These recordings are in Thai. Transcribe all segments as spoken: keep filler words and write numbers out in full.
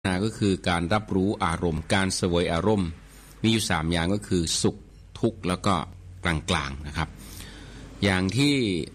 นาก็คือการรับรู้อารมณ์การเสวยอารมณ์มีอยู่สามอย่างก็คือสุขทุกข์แล้วก็กลางๆนะครับอย่างที่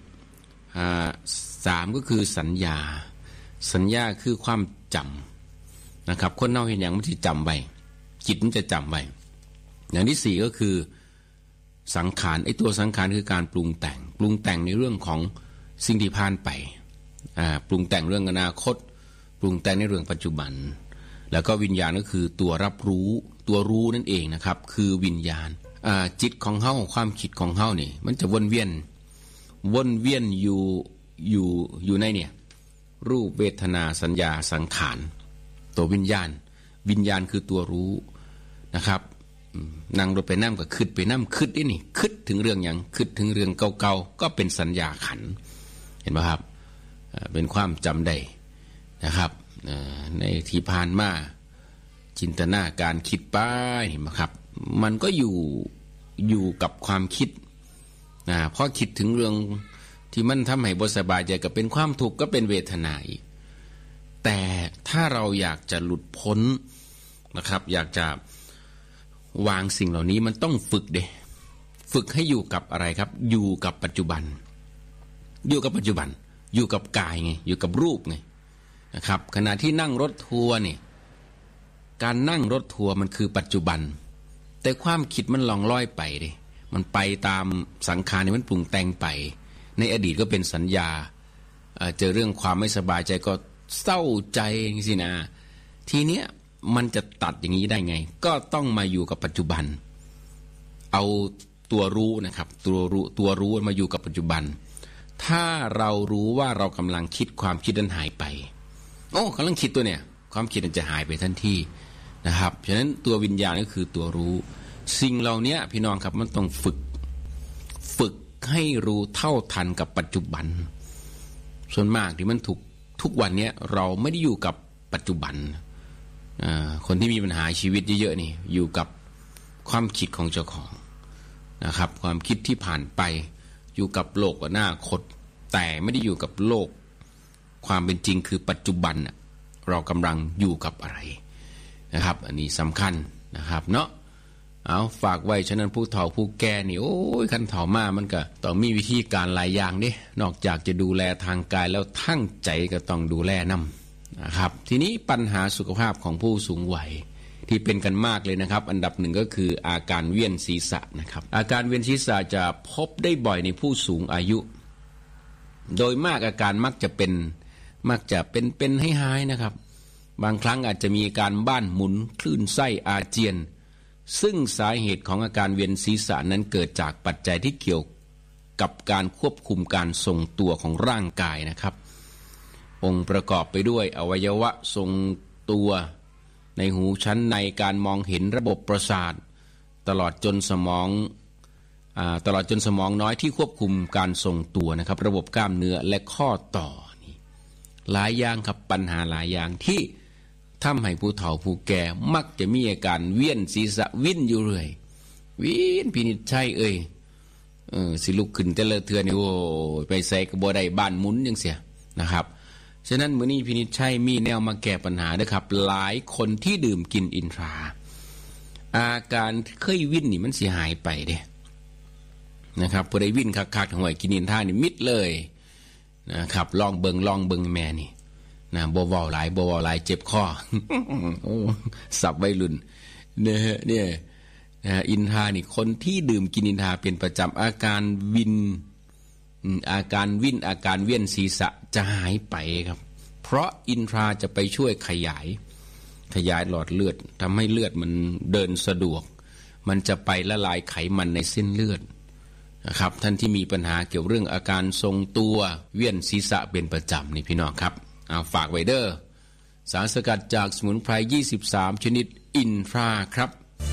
สามก็คือสัญญาสัญญาคือความจำนะครับคนเน่าเห็นอย่างมันจะจำไว้จิตมันจะจำไว้อย่างที่สี่ก็คือสังขารไอ้ตัวสังขารคือการปรุงแต่งปรุงแต่งในเรื่องของสิ่งที่ผ่านไปปรุงแต่งเรื่องอนาคตปรุงแต่งในเรื่องปัจจุบันแล้วก็วิญญาณก็คือตัวรับรู้ตัวรู้นั่นเองนะครับคือวิญญาณจิตของเฮาความคิดของเฮานี่มันจะวนเวียนวนเวียนอยู่อยู่อยู่ในเนี่ยรูปเวทนาสัญญาสังขารตัววิญญาณวิญญาณคือตัวรู้นะครับนั่งรถไปนั่งก็คิดไปนั่งคิดนี่นี่คิดถึงเรื่องอย่างคิดถึงเรื่องเก่าๆก็เป็นสัญญาขันเห็นไหมครับเป็นความจำได้นะครับในที่ผ่านมาจินตนาการคิดไปเห็นไหมครับมันก็อยู่อยู่กับความคิดนะเพราะคิดถึงเรื่องที่มันทำให้บ่สบายใจก็เป็นความทุกข์ก็เป็นเวทนาอีกแต่ถ้าเราอยากจะหลุดพ้นนะครับอยากจะวางสิ่งเหล่านี้มันต้องฝึกเด้ฝึกให้อยู่กับอะไรครับอยู่กับปัจจุบันอยู่กับปัจจุบันอยู่กับกายไงอยู่กับรูปไงนะครับขณะที่นั่งรถทัวร์นี่การนั่งรถทัวร์มันคือปัจจุบันแต่ความคิดมันล่องลอยไปดิมันไปตามสังขารนี่มันปรุงแต่งไปในอดีตก็เป็นสัญญาเจอเรื่องความไม่สบายใจก็เศร้าใจสินะทีเนี้ยมันจะตัดอย่างนี้ได้ไงก็ต้องมาอยู่กับปัจจุบันเอาตัวรู้นะครับตัวรู้ตัวรู้มาอยู่กับปัจจุบันถ้าเรารู้ว่าเรากำลังคิดความคิดนั้นหายไปโอ้กำลังคิดตัวเนี่ยความคิดมันจะหายไปทันทีนะครับฉะนั้นตัววิญญาณก็คือตัวรู้สิ่งเหล่านี้พี่น้องครับมันต้องฝึกฝึกให้รู้เท่าทันกับปัจจุบันส่วนมากที่มันถูกทุกวันนี้เราไม่ได้อยู่กับปัจจุบันคนที่มีปัญหาชีวิตเยอะๆนี่อยู่กับความคิดของเจ้าของนะครับความคิดที่ผ่านไปอยู่กับโลกอนาคตแต่ไม่ได้อยู่กับโลกความเป็นจริงคือปัจจุบันเรากำลังอยู่กับอะไรนะครับอันนี้สำคัญนะครับเนาะเอาฝากไว้ฉะนั้นผู้เฒ่าผู้แก่นี่โอ้ยคันเฒ่ามามันก็ต้องมีวิธีการหลายอย่างดินอกจากจะดูแลทางกายแล้วทั้งใจก็ต้องดูแลนำนะครับทีนี้ปัญหาสุขภาพของผู้สูงวัยที่เป็นกันมากเลยนะครับอันดับหนึ่งก็คืออาการเวียนศีรษะนะครับอาการเวียนศีรษะจะพบได้บ่อยในผู้สูงอายุโดยมากอาการมักจะเป็นมักจะเป็นเป็นให้หายนะครับบางครั้งอาจจะมีอาการบ้านหมุนคลื่นไส้อาเจียนซึ่งสาเหตุของอาการเวียนศีรษะนั้นเกิดจากปัจจัยที่เกี่ยวกับการควบคุมการทรงตัวของร่างกายนะครับองค์ประกอบไปด้วยอวัยวะทรงตัวในหูชั้นในการมองเห็นระบบประสาทตลอดจนสมองอ่าตลอดจนสมองน้อยที่ควบคุมการทรงตัวนะครับระบบกล้ามเนื้อและข้อต่อนี่หลายอย่างครับปัญหาหลายอย่างที่ทำให้ผู้เฒ่าผู้แก่มักจะมีอาการเวียนศีรษะวิ่นอยู่เรื่อยวิ่นพินิจชัยเอ้ยเออสิลุกขึ้นแต่ละเทื่อนี่โอ้ไปใส่กระบอกได้บ้านหมุนจังเสียนะครับฉะนั้นมื้อนี้พินิจชัยมีแนวมาแก้ปัญหาเด้อครับหลายคนที่ดื่มกินอินทราอาการเคยวิ่นนี่มันสิหายไปเด้นะครับพอได้วิ่นคักๆห่วยกินอินทรานี่มิดเลยนะครับลองเบิ่งลองเบิ่งแม่นี่นะบ่เว้าหลายบ่เว้าหลายเจ็บคอ โอ้สับวัยรุ่นเนี่ยเนี่ยอินทรานี่คนที่ดื่มกินอินทราเป็นประจำอาการวินอาการวิ่นอาการเวียนศีรษะจะหายไปครับเพราะอินทราจะไปช่วยขยายขยายหลอดเลือดทำให้เลือดมันเดินสะดวกมันจะไปละลายไขมันในเส้นเลือดนะครับท่านที่มีปัญหาเกี่ยวเรื่องอาการทรงตัวเวียนศีรษะเป็นประจำนี่พี่น้องครับเอาฝากไว้เด้อสารสกัดจากสมุนไพรยี่สิบสามชนิดอินทราครับ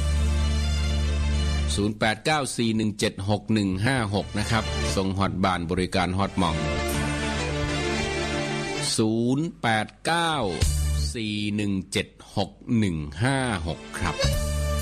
ศูนย์ แปด เก้า สี่ หนึ่ง เจ็ด หก หนึ่ง ห้า หกนะครับส่งฮอตบ้านบริการฮอตหม่องศูนย์ แปด เก้า สี่ หนึ่ง เจ็ด หก หนึ่ง ห้า หกครับ